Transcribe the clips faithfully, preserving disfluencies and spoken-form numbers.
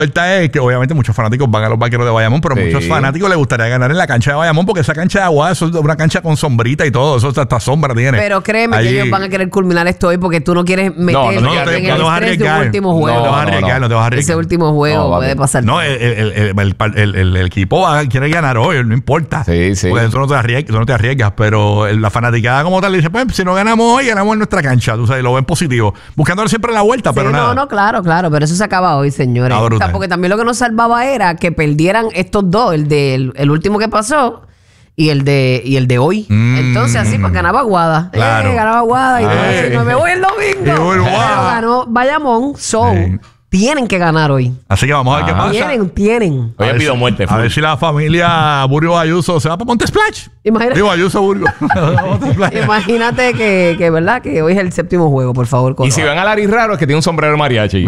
verdad es que obviamente muchos fanáticos van a los Vaqueros de Bayamón, pero sí. muchos fanáticos les gustaría ganar en la cancha de Bayamón porque esa cancha de agua, eso es una cancha con sombrita y todo, eso hasta sombra tiene. Pero créeme Allí... que ellos van a querer culminar esto hoy porque tú no quieres meter no, no, no, en te, el no te vas a arriesgar. Ese último juego. No, no, te vas a arriesgar, no, no te vas a arriesgar. Ese último juego no, puede pasar. No, el, el, el, el, el, el, el equipo va, quiere ganar hoy, no importa. Sí, sí. Porque tú no te arriesgas, tú no te arriesgas, pero la fanaticada como tal dice, pues si no ganamos hoy, ganamos en nuestra cancha, tú sabes, lo ven positivo. Buscándole siempre la vuelta, sí, pero no, nada. No, no, claro, claro, pero eso se acaba hoy, señores. Ah, o sea, porque también lo que nos salvaba era que perdieran estos dos, el de el, el último que pasó y el de y el de hoy. Mm. Entonces así pues ganaba Aguada. Claro. Eh, ganaba Aguada y Ay. no, no me voy el domingo. Pero ganó Bayamón, so sí. tienen que ganar hoy. Así que vamos a ver qué pasa. Tienen, tienen. Hoy pido muerte. A ver si la familia Burgos Ayuso se va para Monte Splash. Imagínate. Digo, Ayuso Burgos. Imagínate que, que, ¿verdad? Que hoy es el séptimo juego, por favor. Y si ven a Larry Raro es que tiene un sombrero mariachi.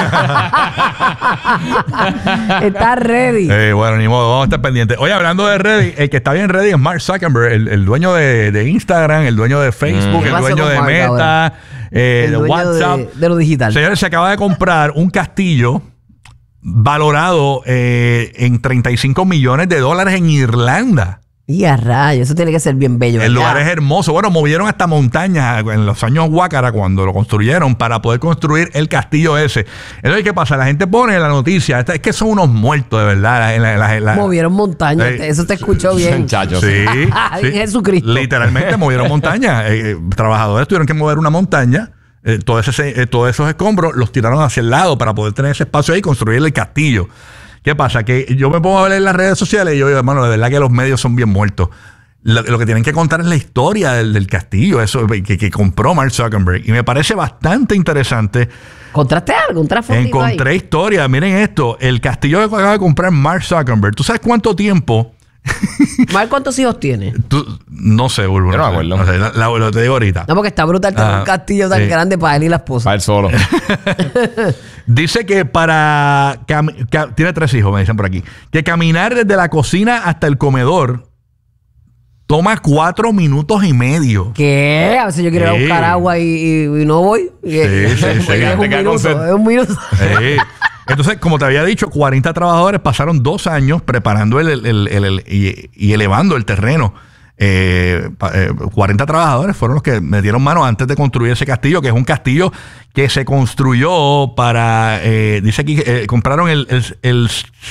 Está ready. Eh, bueno, ni modo, vamos a estar pendientes. Oye, hablando de ready, el que está bien ready es Mark Zuckerberg, el, el dueño de, de Instagram, el dueño de Facebook, mm. el dueño de Mark Meta, eh, de WhatsApp. De, de lo digital. Señores, se acaba de comprar un castillo valorado eh, en treinta y cinco millones de dólares en Irlanda. Y a rayos, eso tiene que ser bien bello. El lugar es hermoso. Bueno, movieron hasta montañas en los años Huácara cuando lo construyeron para poder construir el castillo ese. Entonces, ¿qué pasa? La gente pone en la noticia, es que son unos muertos de verdad. La, la, la, movieron montañas, eh, eso te escuchó bien. Muchachos. Sí, sí. Jesucristo. Literalmente movieron montañas. Eh, trabajadores tuvieron que mover una montaña. Eh, todo ese, eh, todos esos escombros los tiraron hacia el lado para poder tener ese espacio ahí y construir el castillo. ¿Qué pasa? Que yo me pongo a ver en las redes sociales y yo digo, hermano, de verdad que los medios son bien muertos. Lo, lo que tienen que contar es la historia del, del castillo, eso que, que compró Mark Zuckerberg. Y me parece bastante interesante. ¿Encontraste algo? ¿Encontraste Encontré ahí? historia. Miren esto. El castillo que acaba de comprar Mark Zuckerberg. ¿Tú sabes cuánto tiempo? ¿Mark cuántos hijos tiene? Tú, no sé, Bulbo. Yo no me acuerdo. No sé, la, la, lo te digo ahorita. No, porque está brutal tener ah, un castillo tan sí. grande para él y la esposa. Para él solo. Dice que para... Cam- ca- tiene tres hijos, me dicen por aquí. Que caminar desde la cocina hasta el comedor toma cuatro minutos y medio. ¿Qué? A veces yo quiero ir a buscar agua y, y, y no voy. Sí, sí, sí. Es un minuto, es un minuto. Sí. Entonces, como te había dicho, cuarenta trabajadores pasaron dos años preparando el, el, el, el, el y, y elevando el terreno. Eh, eh, cuarenta trabajadores fueron los que metieron mano antes de construir ese castillo, que es un castillo que se construyó para, eh, dice aquí, eh, compraron el, el, el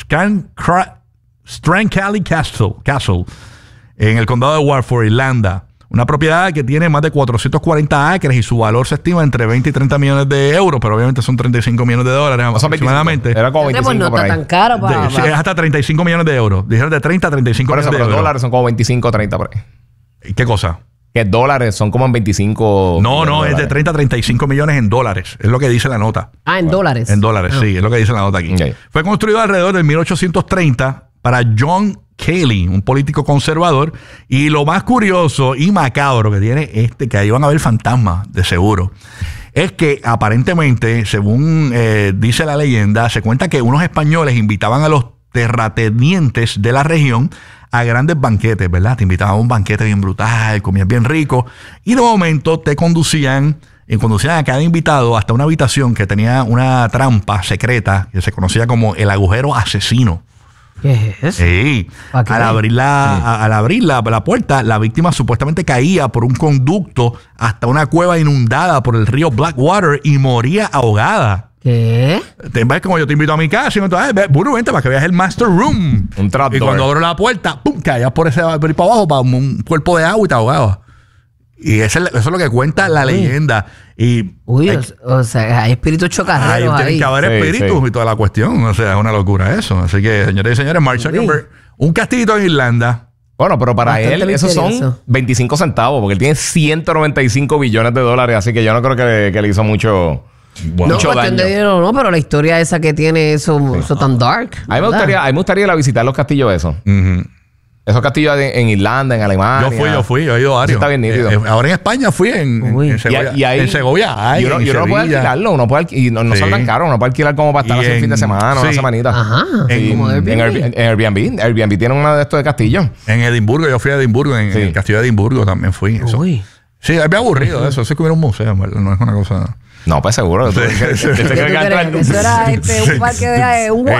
Strancally Castle, Castle en el condado de Waterford, Irlanda. Una propiedad que tiene más de cuatrocientos cuarenta acres y su valor se estima entre veinte y treinta millones de euros, pero obviamente son treinta y cinco millones de dólares o sea, aproximadamente. Era como veinticinco pues no por está ahí. tan caro para... De, sí, es hasta treinta y cinco millones de euros. Dijeron de treinta a treinta y cinco por eso, millones de pero euros. dólares son como veinticinco, treinta por ahí. ¿Qué cosa? Que dólares son como en veinticinco. No, no, es de treinta a treinta y cinco millones en dólares. Es lo que dice la nota. Ah, en dólares. En dólares, ah. sí, es lo que dice la nota aquí. Okay. Fue construido alrededor del mil ochocientos treinta para John Cayley, un político conservador. Y lo más curioso y macabro que tiene este, que ahí van a haber fantasmas, de seguro, es que aparentemente, según eh, dice la leyenda, se cuenta que unos españoles invitaban a los terratenientes de la región a grandes banquetes, ¿verdad? Te invitaban a un banquete bien brutal, comías bien rico, y de momento te conducían, y conducían a cada invitado hasta una habitación que tenía una trampa secreta que se conocía como el agujero asesino. ¿Qué es eso? Sí. Al abrir, la, sí. a, al abrir la, la puerta, la víctima supuestamente caía por un conducto hasta una cueva inundada por el río Blackwater y moría ahogada. ¿Qué? Te ves como yo te invito a mi casa y me dices, ve, Buru, vente para que veas el master room. Un trapdoor. Y cuando abro la puerta, pum, caías por ese por ahí para abajo para un cuerpo de agua y te ahogabas. Y eso es, eso es lo que cuenta la Uy. leyenda. Y Uy, hay, o, o sea, hay espíritus chocarreros ahí. Tienen que haber sí, espíritus sí. y toda la cuestión. O sea, es una locura eso. Así que, señores y señores, Mark Zuckerberg, un castillito en Irlanda. Bueno, pero para Bastante él esos son veinticinco centavos, porque él tiene ciento noventa y cinco billones de dólares, así que yo no creo que, que le hizo mucho... Bueno, no, cuestión de dinero, no, pero la historia esa que tiene eso, sí. eso tan dark. A mí me gustaría, a mí me gustaría ir a visitar los castillos esos. Uh-huh. Esos castillos en, en Irlanda, en Alemania. Yo fui, yo fui, yo he ido a varios. Está bien nítido. Eh, eh, ahora en España fui en, en, en Segovia. Y, y ahí, en Segovia hay, y uno, en y uno puede alquilarlo, uno puede alqu- y no, no sí. sale tan caro, uno puede alquilar como para estar así un fin de semana, sí. una semanita. Ajá. Sí. Como en, Airbnb. en Airbnb. Airbnb tiene uno de estos de castillos. En Edimburgo, yo fui a Edimburgo, en, sí. en el castillo de Edimburgo también fui. Eso. Uy. Sí, es aburrido eso. Eso es que hubiera un museo, no es una cosa... No, pues seguro. Eso era este, un parque de un